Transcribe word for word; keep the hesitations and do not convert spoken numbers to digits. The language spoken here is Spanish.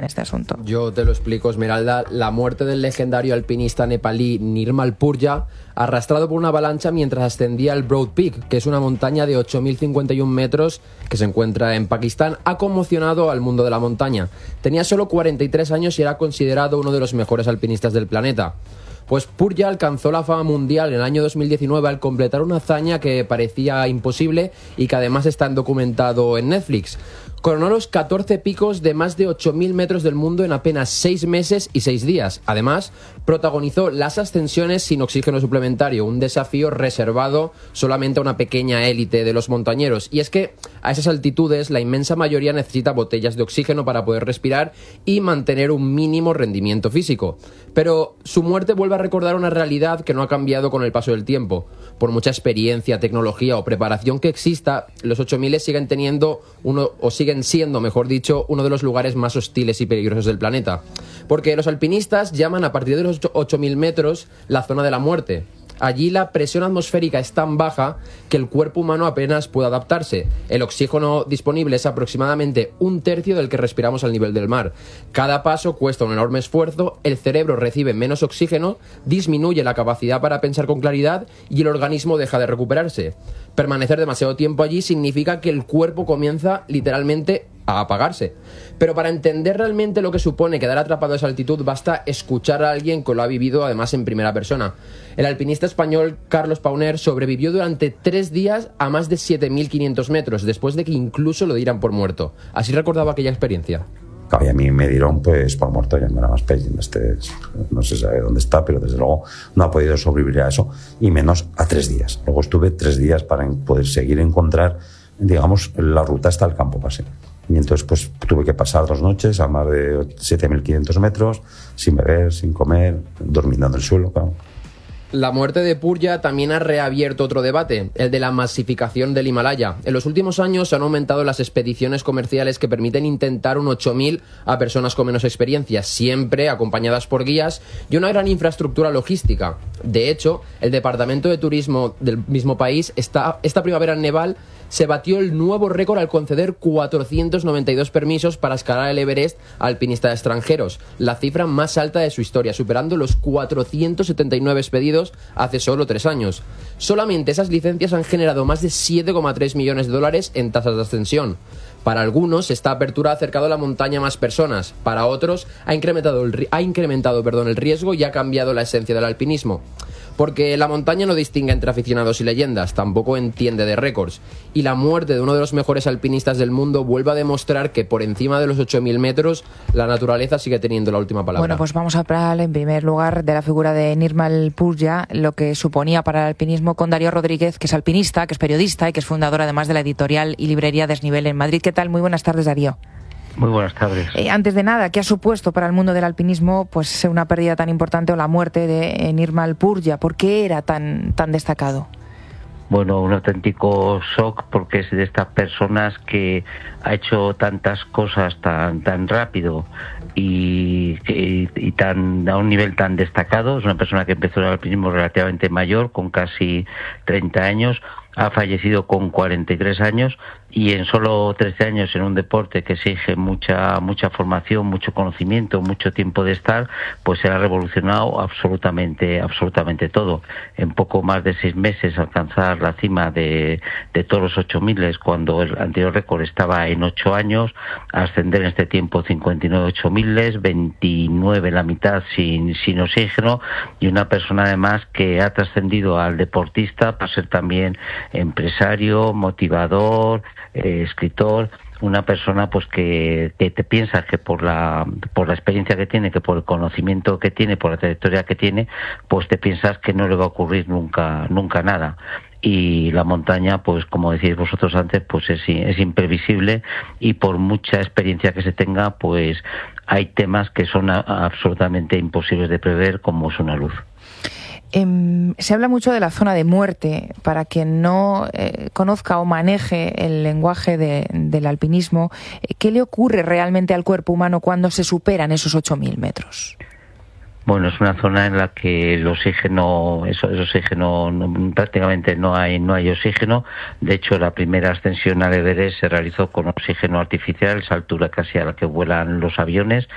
este asunto. Yo te lo explico, Esmeralda. La muerte del legendario alpinista nepalí Nirmal Purja, arrastrado por una avalancha mientras ascendía el Broad Peak, que es una montaña de ocho mil cincuenta y uno metros que se encuentra en Pakistán, ha conmocionado al mundo de la montaña. Tenía solo cuarenta y tres años y era considerado uno de los mejores alpinistas del planeta. Pues Purja alcanzó la fama mundial en el año dos mil diecinueve al completar una hazaña que parecía imposible y que además está documentado en Netflix. Coronó los catorce picos de más de ocho mil metros del mundo en apenas seis meses y seis días. Además, protagonizó las ascensiones sin oxígeno suplementario, un desafío reservado solamente a una pequeña élite de los montañeros. Y es que a esas altitudes la inmensa mayoría necesita botellas de oxígeno para poder respirar y mantener un mínimo rendimiento físico. Pero su muerte vuelve a recordar una realidad que no ha cambiado con el paso del tiempo. Por mucha experiencia, tecnología o preparación que exista, los ocho mil siguen teniendo uno o siguen siendo, mejor dicho, uno de los lugares más hostiles y peligrosos del planeta. Porque los alpinistas llaman a partir de los ocho mil metros la zona de la muerte. Allí la presión atmosférica es tan baja que el cuerpo humano apenas puede adaptarse. El oxígeno disponible es aproximadamente un tercio del que respiramos al nivel del mar. Cada paso cuesta un enorme esfuerzo, el cerebro recibe menos oxígeno, disminuye la capacidad para pensar con claridad y el organismo deja de recuperarse. Permanecer demasiado tiempo allí significa que el cuerpo comienza literalmente a apagarse. Pero para entender realmente lo que supone quedar atrapado a esa altitud basta escuchar a alguien que lo ha vivido además en primera persona. El alpinista español Carlos Pauner sobrevivió durante tres días a más de siete mil quinientos metros después de que incluso lo dieran por muerto. Así recordaba aquella experiencia. Y a mí me dieron pues por muerto, ya no era más pez, este, no se sabe dónde está, pero desde luego no ha podido sobrevivir a eso, y menos a tres días. Luego estuve tres días para poder seguir encontrar, digamos, la ruta hasta el campo base. Y entonces pues tuve que pasar dos noches a más de siete mil quinientos metros, sin beber, sin comer, durmiendo en el suelo, claro. La muerte de Purja también ha reabierto otro debate, el de la masificación del Himalaya. En los últimos años se han aumentado las expediciones comerciales que permiten intentar un ocho mil a personas con menos experiencia, siempre acompañadas por guías y una gran infraestructura logística. De hecho, el Departamento de Turismo del mismo país está, esta primavera en Nepal se batió el nuevo récord al conceder cuatrocientos noventa y dos permisos para escalar el Everest a alpinistas extranjeros, la cifra más alta de su historia, superando los cuatrocientos setenta y nueve expedidos hace solo tres años. Solamente esas licencias han generado más de siete coma tres millones de dólares en tasas de ascensión. Para algunos, esta apertura ha acercado a la montaña a más personas. Para otros, ha incrementado, el, ha incrementado perdón, el riesgo y ha cambiado la esencia del alpinismo. Porque la montaña no distingue entre aficionados y leyendas, tampoco entiende de récords. Y la muerte de uno de los mejores alpinistas del mundo vuelve a demostrar que por encima de los ocho mil metros, la naturaleza sigue teniendo la última palabra. Bueno, pues vamos a hablar en primer lugar de la figura de Nirmal Purja, lo que suponía para el alpinismo, con Darío Rodríguez, que es alpinista, que es periodista y que es fundador además de la editorial y librería Desnivel en Madrid. ¿Qué tal? Muy buenas tardes, Darío. Muy buenas tardes. Eh, antes de nada, ¿qué ha supuesto para el mundo del alpinismo pues una pérdida tan importante o la muerte de eh, Nirmal Purja? ¿Por qué era tan, tan destacado? Bueno, un auténtico shock, porque es de estas personas que ha hecho tantas cosas tan tan rápido y, y, y tan a un nivel tan destacado. Es una persona que empezó el alpinismo relativamente mayor, con casi treinta años. Ha fallecido con cuarenta y tres años y en solo trece años, en un deporte que exige mucha mucha formación, mucho conocimiento, mucho tiempo de estar, pues se ha revolucionado absolutamente absolutamente todo. En poco más de seis meses alcanzar la cima de, de todos los ocho miles, cuando el anterior récord estaba en ocho años, ascender en este tiempo cincuenta y nueve ocho miles, veintinueve la mitad sin, sin oxígeno, y una persona además que ha trascendido al deportista para ser también empresario, motivador, eh, escritor, una persona pues que, que te piensas que por la por la experiencia que tiene, que por el conocimiento que tiene, por la trayectoria que tiene, pues te piensas que no le va a ocurrir nunca nunca nada. Y la montaña, pues como decís vosotros antes, pues es, es imprevisible, y por mucha experiencia que se tenga, pues hay temas que son a, absolutamente imposibles de prever, como es una luz. Eh, se habla mucho de la zona de muerte. Para quien no eh, conozca o maneje el lenguaje de, del alpinismo, ¿qué le ocurre realmente al cuerpo humano cuando se superan esos ocho mil metros? Bueno, es una zona en la que el oxígeno, eso, el oxígeno no, prácticamente no hay, no hay oxígeno. De hecho, la primera ascensión al Everest se realizó con oxígeno artificial, esa altura casi a la que vuelan los aviones,